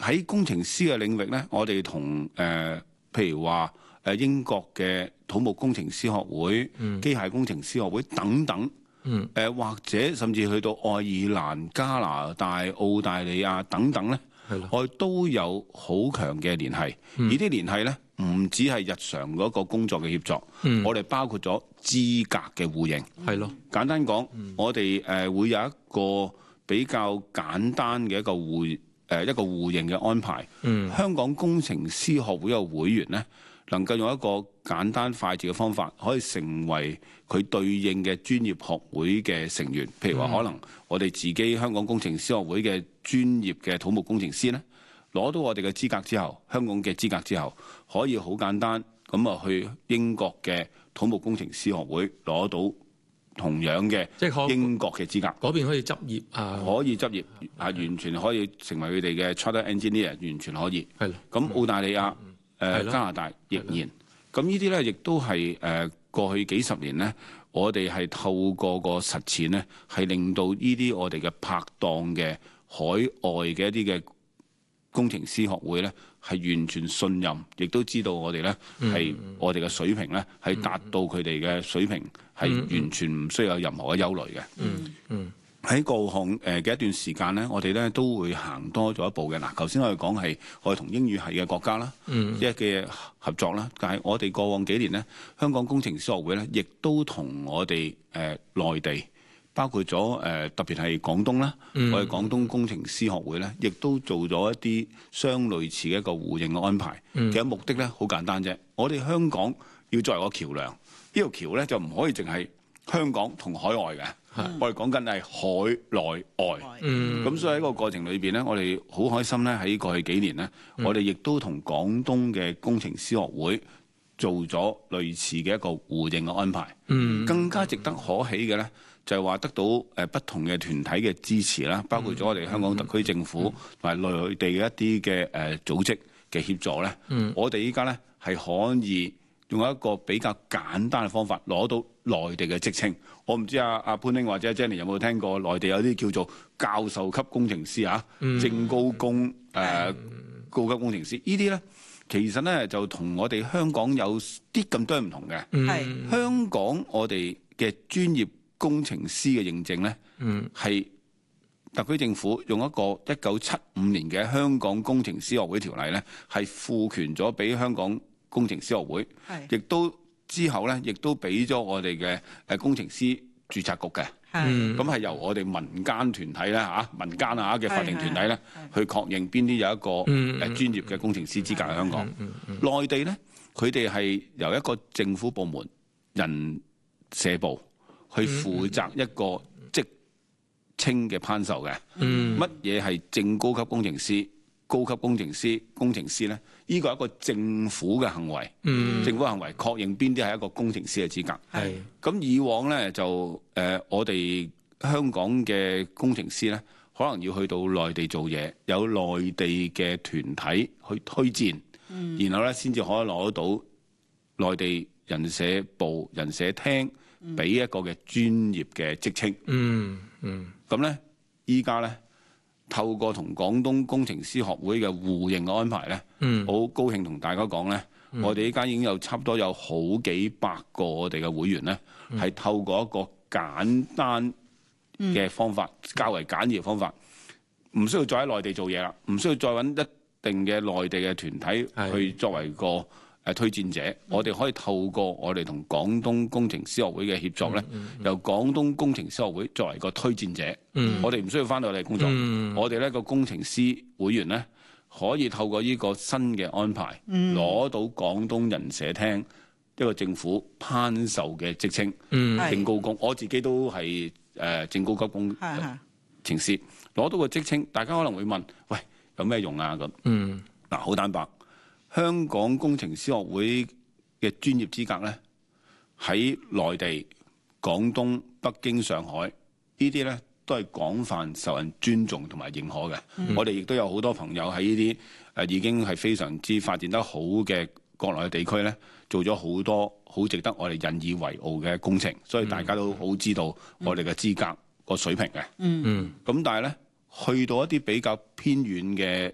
喺工程師嘅領域咧，我哋同譬如話英國嘅土木工程師學會、機械工程師學會等等，或者甚至去到愛爾蘭、加拿大、澳大利亞等等咧，我哋都有好強嘅聯繫。而啲聯繫咧，唔只係日常嗰個工作嘅協作，我哋包括咗資格嘅互認。係咯，簡單講，我哋會有一個比較簡單嘅一個互認嘅安排。香港工程師學會嘅會員咧，能夠用一個簡單快捷嘅方法，可以成為佢對應嘅專業學會嘅成員。譬如話，可能我哋自己香港工程師學會嘅專業嘅土木工程師咧，攞到我哋嘅資格之後，香港嘅資格之後，可以好簡單咁啊去英國嘅土木工程師學會攞到同樣嘅英國嘅資格。 嗰邊可以執業啊， 可以執業啊，完全可以成為佢哋嘅 Chartered Engineer， 完全可以。係咁澳大利亞、加拿大亦然。咁呢啲咧，亦都係過去幾十年咧，我哋係透過個實踐咧，係令到呢啲我哋嘅拍檔嘅海外嘅一啲嘅工程師學會咧，係完全信任，亦都知道我哋咧係我哋嘅水平咧係達到佢哋嘅水平，係完全唔需要有任何嘅憂慮嘅。喺過往嘅一段時間咧，我哋咧都會行多咗一步嘅。嗱，頭先我哋講係我哋同英語系嘅國家啦，一嘅合作啦。但係我哋過往幾年咧，香港工程師學會咧，亦都同我哋內地，包括咗特別係廣東啦，我哋廣東工程師學會咧，亦都做咗一啲相類似嘅一個互認嘅安排。其實目的咧好簡單啫，我哋香港要作為個橋梁，呢條橋咧就唔可以淨係香港同海外嘅。我哋講緊係海內外，咁所以喺個過程裏邊咧，我哋好開心咧。喺過去幾年咧，我哋亦都同廣東嘅工程師學會做咗類似嘅一個互認嘅安排。更加值得可喜嘅咧，就係話得到不同嘅團體嘅支持啦，包括咗我哋香港特區政府同埋內地嘅一啲嘅組織嘅協助咧。我哋依家咧係可以用一個比較簡單嘅方法攞到內地嘅職稱。我唔知阿潘兄或者 Jenny 有冇聽過內地有啲叫做教授級工程師正高工高級工程師。呢啲咧其實咧就同我哋香港有啲咁多唔同嘅。香港我哋嘅專業工程師嘅認證咧，係特區政府用一個1975年嘅香港工程師學會條例咧，係賦權咗俾香港工程師學會，亦都之後咧，亦都俾咗我哋嘅工程師註冊局嘅。咁係由我哋民間團體咧民間嘅法定團體咧去確認邊啲有一個專業嘅工程師資格喺香港。內地咧，佢哋係由一個政府部門人社部去負責一個職稱嘅頒授嘅。乜嘢係正高級工程師、高級工程師、工程師咧？呢個係一個政府嘅行為，政府行為確認邊啲係一個工程師嘅資格。咁以往咧就我哋香港嘅工程師咧，可能要去到內地做嘢，有內地嘅團體去推薦，然後咧先至可以攞到內地人社部、人社廳俾一個嘅專業嘅職稱。咁咧，依家咧，透過同廣東工程師學會嘅互認嘅安排咧，好高興同大家講咧，我哋依家已經有差唔多有好幾百個我哋嘅會員咧，係透過一個簡單嘅方法，較為簡易嘅方法，唔需要再喺內地做嘢啦，唔需要再揾一定嘅內地嘅團體去作為個推薦者。我哋可以透過我哋同廣東工程師學會嘅協作咧，由廣東工程師學會作為個推薦者。我哋唔需要翻到我哋工作，我哋呢個工程師會員咧，可以透過呢個新嘅安排，攞到廣東人社廳一個政府頒授嘅職稱，正高工。我自己都係正高級工程師，攞到個職稱，大家可能會問：喂，有咩用啊？咁嗱，好坦白。香港工程師學會嘅專業資格咧，喺內地、廣東、北京、上海呢啲咧，都係廣泛受人尊重同埋認可嘅。我哋亦都有好多朋友喺呢啲已經係非常之發展得好嘅國內嘅地區咧，做咗好多好值得我哋引以為傲嘅工程，所以大家都好知道我哋嘅資格個水平嘅。咁但係咧，去到一啲比較偏遠嘅